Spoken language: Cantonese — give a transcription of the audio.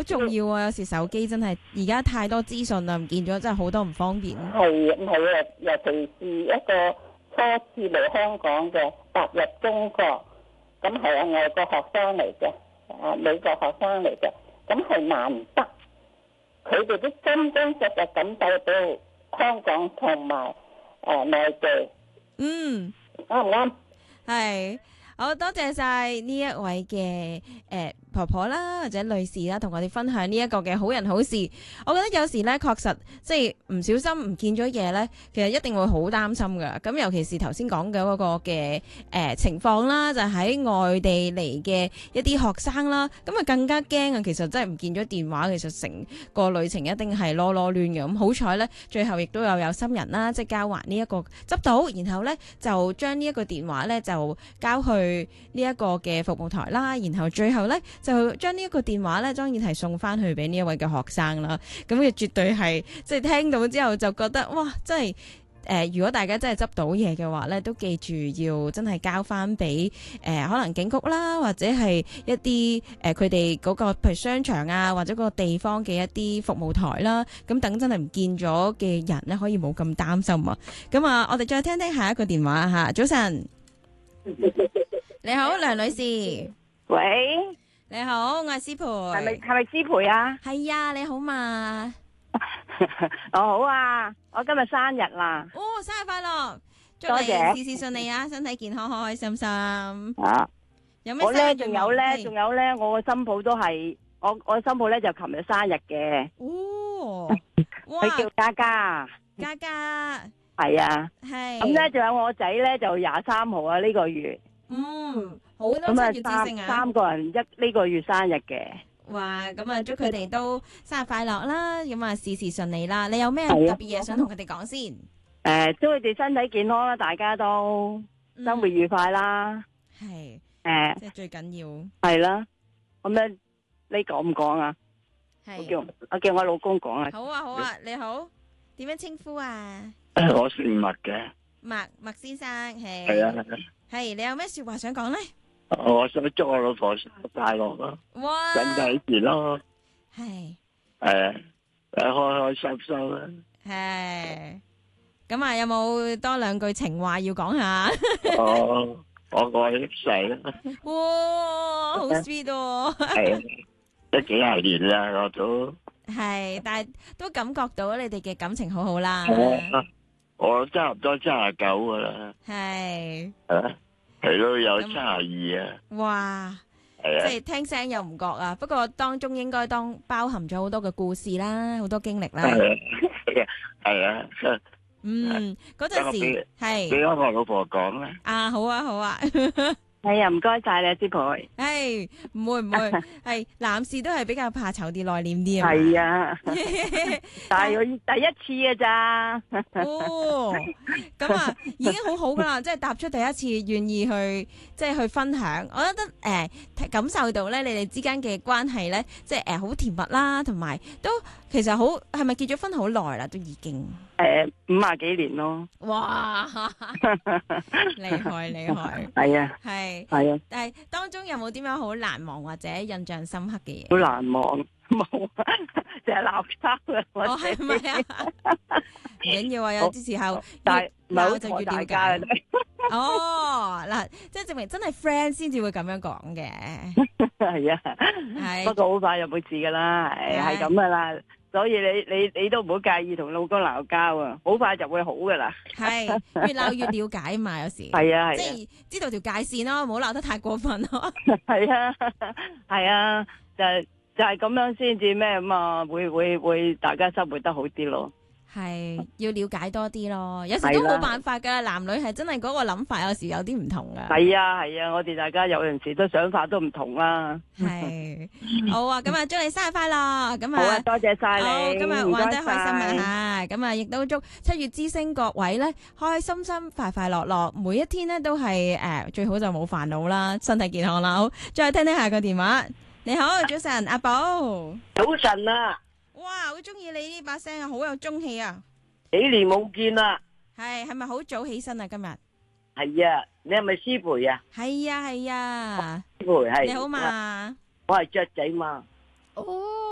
好重要啊！有時手機真係而家太多資訊啦，唔見咗真係好多唔方便。 係唔係啊？尤其是一個初次嚟香港嘅踏入中國，咁係啊外國學生嚟嘅，美國學生嚟嘅，咁係難得，佢哋都真真實實感受到香港同埋內地。 嗯， 啱唔啱？ 係。好多謝晒呢一位嘅婆婆啦，或者女士啦，同我哋分享呢一個嘅好人好事。我覺得有時咧，確實即係唔小心唔見咗嘢咧，其實一定會好擔心噶。咁尤其是頭先講嘅嗰個嘅情況啦，就喺外地嚟嘅一啲學生啦，咁啊更加驚啊！其實真係唔見咗電話，其實成個旅程一定係囉囉亂嘅。咁好彩咧，最後亦都有心人啦，即係交還呢一個執到，然後咧就將呢一個電話咧就交去呢一個嘅服務台啦，然後最後咧就將呢一個電話咧，當然係送翻去俾呢一位嘅學生啦。咁嘅絕對係即係聽到之後就覺得哇，真係如果大家真係執到嘢嘅話咧，都記住要真係交翻俾可能警局啦，或者係一啲佢哋嗰個譬如商場啊，或者嗰個地方嘅一啲服務台啦。咁等真係唔見咗嘅人咧，可以冇咁擔心啊。咁啊，我哋再聽聽下一個電話吓。早晨。你好，梁女士。 喂， 你好，我係師培。 係咪師培啊？ 係啊，你好嘛？ 我好啊，我今日生日啦。 哦，生日快樂！祝多謝你事事順利啊，身體健康，開開心心。 啊， 有咩我咧仲有咧， 係我個新抱都係我新抱咧就琴日生日嘅。 哦，哇， 佢叫嘉嘉。 嘉嘉係啊， 係。 咁咧仲有我仔咧就23號啊呢個月。 好多咁七月之星啊！ 三個人呢個月生日嘅。 哇，咁啊祝佢哋都生日快樂啦，咁啊事事順利啦。你有咩特別嘢想同佢哋講先？ 祝佢哋身體健康啦，大家都生活愉快啦。 係即係最緊要。 係啦，咁樣你講唔講啊？ 係我叫我老公講啊。 好啊好啊，你好，點樣稱呼啊？ 我姓麥嘅。 麥先生係。 係啊。 係，你有咩說話想講咧？ 我想祝我老婆生日快樂咯， 哇， 身體健咯， 係開開心心啦。 係，咁啊有冇多兩句情話要講下？ 我愛細啦。 哇，好 sweet 喎。 係，都幾廿年啦，我都係，但係都感覺到你哋嘅感情好好啦。 我差唔多79噶啦。 係。 係咯，有72啊！ 哇，即係聽聲又唔覺啊，不過當中應該包含咗好多嘅故事啦，好多經歷啦。 係啊。 嗰陣時係。 俾我老婆講啦。 啊，好啊，好啊。 係啊，唔該晒你，師婆。 唔會，係男士都係比較怕醜啲、內斂啲啊。 係啊，但係我第一次嘅咋。 哦，咁啊，已經好好噶啦，即係踏出第一次，願意去即係去分享。我覺得感受到咧，你哋之間嘅關係咧，即係好甜蜜啦，同埋都其實好係咪結咗婚好耐啦？都已經 50幾年咯。 哇，厲害！ 係啊， 係啊，但係當中有冇啲咩好難忘或者印象深刻嘅嘢？ 好難忘，冇，就係鬧交嘅。 係咪啊？唔緊要啊，有啲時候但係鬧就越了解。 嗱， 即係證明真係 friend 先至會咁樣講嘅。 係啊，不過好快就冇事噶啦，係咁噶啦。所以你都唔好介意同老公鬧交啊，好快就會好噶啦。 係越鬧越了解嘛，有時係啊， 即係知道條界線咯，唔好鬧得太過分咯。 係啊，就係咁樣先至咩咁啊，會大家生活得好啲咯。 係要了解多啲咯，有時都冇辦法噶，男女係真係嗰個諗法有時有啲唔同噶。 係啊，我哋大家有陣時都想法都唔同啦。 係好啊，咁啊祝你生日快樂，咁啊好啊，多謝晒你， 今日玩得開心啊吓，咁啊亦都祝7月之星各位咧開開心心、快快樂樂，每一天咧都係最好就冇煩惱啦，身體健康啦。好，再聽下個電話。你好，早晨，阿寶。 早晨啊！ 哇，好中意你呢把聲啊，好有中氣啊！ 幾年冇見啦。 係咪好早起身啊？今日係啊，你係咪師培啊？ 係啊， 師培係。 你好嘛？ 我係雀仔嘛。 哦。